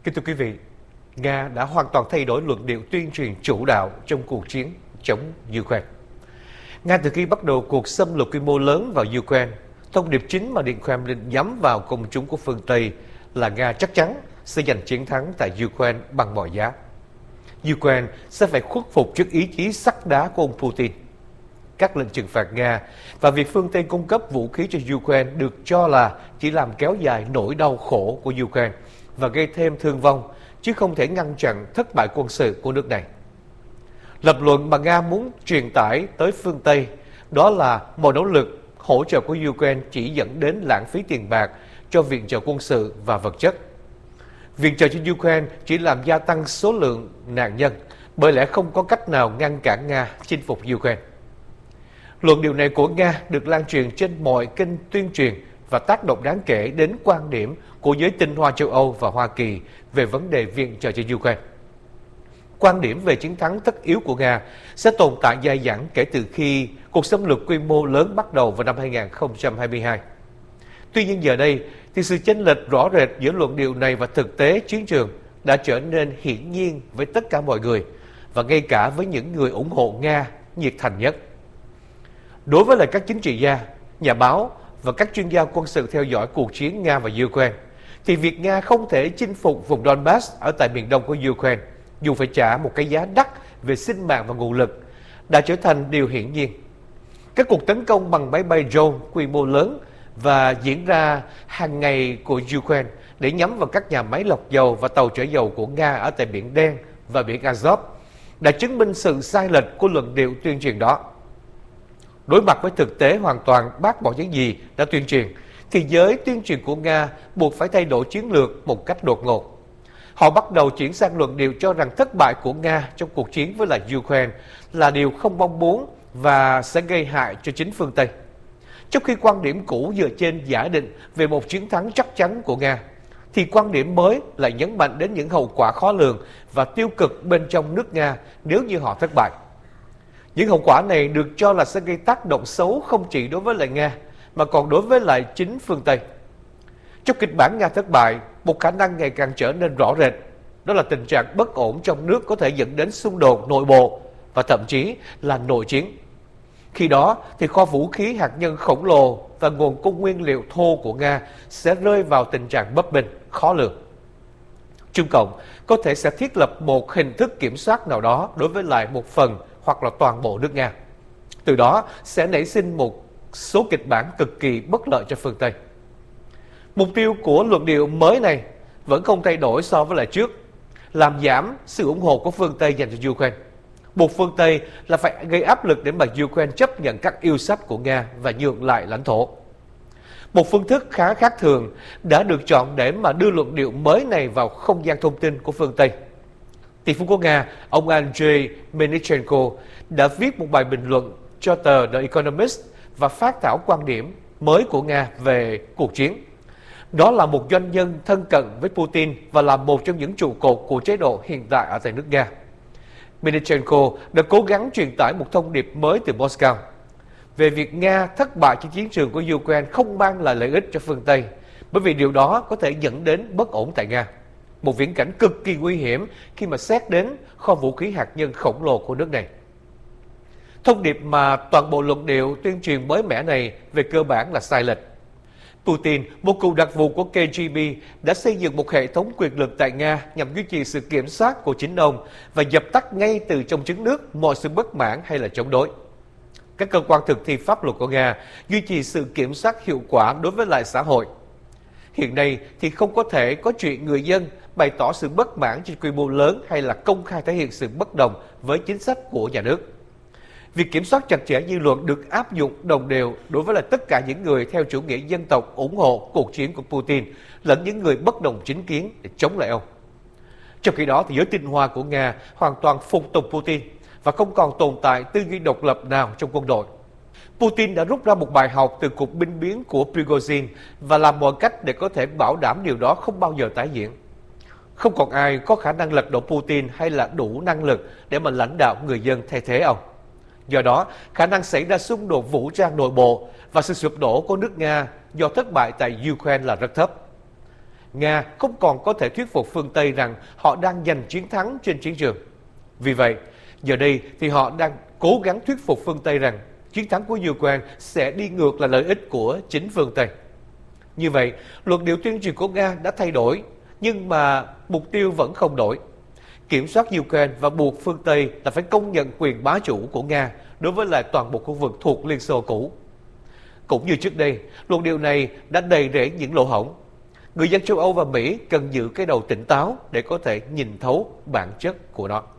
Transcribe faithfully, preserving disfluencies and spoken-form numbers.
Kính thưa quý vị, Nga đã hoàn toàn thay đổi luận điệu tuyên truyền chủ đạo trong cuộc chiến chống Ukraine. Nga từ khi bắt đầu cuộc xâm lược quy mô lớn vào Ukraine, thông điệp chính mà Điện Kremlin nhắm vào công chúng của phương Tây là Nga chắc chắn sẽ giành chiến thắng tại Ukraine bằng mọi giá. Ukraine sẽ phải khuất phục trước ý chí sắt đá của ông Putin. Các lệnh trừng phạt Nga và việc phương Tây cung cấp vũ khí cho Ukraine được cho là chỉ làm kéo dài nỗi đau khổ của Ukraine và gây thêm thương vong, chứ không thể ngăn chặn thất bại quân sự của nước này. Lập luận mà Nga muốn truyền tải tới phương Tây đó là mọi nỗ lực hỗ trợ của Ukraine chỉ dẫn đến lãng phí tiền bạc cho viện trợ quân sự và vật chất. Viện trợ cho Ukraine chỉ làm gia tăng số lượng nạn nhân, bởi lẽ không có cách nào ngăn cản Nga chinh phục Ukraine. Luận điệu này của Nga được lan truyền trên mọi kênh tuyên truyền và tác động đáng kể đến quan điểm của giới tinh hoa châu Âu và Hoa Kỳ về vấn đề viện trợ cho Ukraine. Quan điểm về chiến thắng tất yếu của Nga sẽ tồn tại dai dẳng kể từ khi cuộc xâm lược quy mô lớn bắt đầu vào năm hai nghìn không trăm hai mươi hai. Tuy nhiên giờ đây thì sự chênh lệch rõ rệt giữa luận điệu này và thực tế chiến trường đã trở nên hiển nhiên với tất cả mọi người và ngay cả với những người ủng hộ Nga nhiệt thành nhất. Đối với lại các chính trị gia, nhà báo và các chuyên gia quân sự theo dõi cuộc chiến Nga và Ukraine, thì việc Nga không thể chinh phục vùng Donbass ở tại miền đông của Ukraine, dù phải trả một cái giá đắt về sinh mạng và nguồn lực, đã trở thành điều hiển nhiên. Các cuộc tấn công bằng máy bay drone quy mô lớn và diễn ra hàng ngày của Ukraine để nhắm vào các nhà máy lọc dầu và tàu chở dầu của Nga ở tại Biển Đen và Biển Azov đã chứng minh sự sai lệch của luận điệu tuyên truyền đó. Đối mặt với thực tế hoàn toàn bác bỏ những gì đã tuyên truyền, thì giới tuyên truyền của Nga buộc phải thay đổi chiến lược một cách đột ngột. Họ bắt đầu chuyển sang luận điệu cho rằng thất bại của Nga trong cuộc chiến với lại Ukraine là điều không mong muốn và sẽ gây hại cho chính phương Tây. Trong khi quan điểm cũ dựa trên giả định về một chiến thắng chắc chắn của Nga, thì quan điểm mới lại nhấn mạnh đến những hậu quả khó lường và tiêu cực bên trong nước Nga nếu như họ thất bại. Những hậu quả này được cho là sẽ gây tác động xấu không chỉ đối với lại Nga, mà còn đối với lại chính phương Tây. Trong kịch bản Nga thất bại, một khả năng ngày càng trở nên rõ rệt, đó là tình trạng bất ổn trong nước có thể dẫn đến xung đột nội bộ và thậm chí là nội chiến. Khi đó thì kho vũ khí hạt nhân khổng lồ và nguồn cung nguyên liệu thô của Nga sẽ rơi vào tình trạng bấp bênh, khó lường. Trung Cộng có thể sẽ thiết lập một hình thức kiểm soát nào đó đối với lại một phần hoặc là toàn bộ nước Nga. Từ đó sẽ nảy sinh một số kịch bản cực kỳ bất lợi cho phương Tây. Mục tiêu của luận điệu mới này vẫn không thay đổi so với lại trước, làm giảm sự ủng hộ của phương Tây dành cho Ukraine. Buộc phương Tây là phải gây áp lực để mà Ukraine chấp nhận các yêu sách của Nga và nhượng lại lãnh thổ. Một phương thức khá khác thường đã được chọn để mà đưa luận điệu mới này vào không gian thông tin của phương Tây. Tỷ phú của Nga, ông Andrei Melnichenko đã viết một bài bình luận cho tờ The Economist và phát thảo quan điểm mới của Nga về cuộc chiến. Đó là một doanh nhân thân cận với Putin và là một trong những trụ cột của chế độ hiện tại ở tại nước Nga. Melnichenko đã cố gắng truyền tải một thông điệp mới từ Moscow về việc Nga thất bại trên chiến trường của Ukraine không mang lại lợi ích cho phương Tây, bởi vì điều đó có thể dẫn đến bất ổn tại Nga. Một viễn cảnh cực kỳ nguy hiểm khi mà xét đến kho vũ khí hạt nhân khổng lồ của nước này. Thông điệp mà toàn bộ luận điệu tuyên truyền mới mẻ này về cơ bản là sai lệch. Putin, một cựu đặc vụ của K G B, đã xây dựng một hệ thống quyền lực tại Nga nhằm duy trì sự kiểm soát của chính ông và dập tắt ngay từ trong trứng nước mọi sự bất mãn hay là chống đối. Các cơ quan thực thi pháp luật của Nga duy trì sự kiểm soát hiệu quả đối với lại xã hội. Hiện nay thì không có thể có chuyện người dân bày tỏ sự bất mãn trên quy mô lớn hay là công khai thể hiện sự bất đồng với chính sách của nhà nước. Việc kiểm soát chặt chẽ dư luận được áp dụng đồng đều đối với là tất cả những người theo chủ nghĩa dân tộc ủng hộ cuộc chiến của Putin lẫn những người bất đồng chính kiến để chống lại ông. Trong khi đó thì giới tinh hoa của Nga hoàn toàn phục tùng Putin và không còn tồn tại tư duy độc lập nào trong quân đội. Putin đã rút ra một bài học từ cuộc binh biến của Prigozhin và làm mọi cách để có thể bảo đảm điều đó không bao giờ tái diễn. Không còn ai có khả năng lật đổ Putin hay là đủ năng lực để mà lãnh đạo người dân thay thế ông. Do đó, khả năng xảy ra xung đột vũ trang nội bộ và sự sụp đổ của nước Nga do thất bại tại Ukraine là rất thấp. Nga không còn có thể thuyết phục phương Tây rằng họ đang giành chiến thắng trên chiến trường. Vì vậy, giờ đây thì họ đang cố gắng thuyết phục phương Tây rằng chiến thắng của Ukraine sẽ đi ngược lại lợi ích của chính phương Tây. Như vậy, luận điệu tuyên truyền của Nga đã thay đổi, nhưng mà mục tiêu vẫn không đổi. Kiểm soát Ukraine và buộc phương Tây là phải công nhận quyền bá chủ của Nga đối với lại toàn bộ khu vực thuộc Liên Xô cũ. Cũng như trước đây, luận điệu này đã đầy rẫy những lỗ hổng. Người dân châu Âu và Mỹ cần giữ cái đầu tỉnh táo để có thể nhìn thấu bản chất của nó.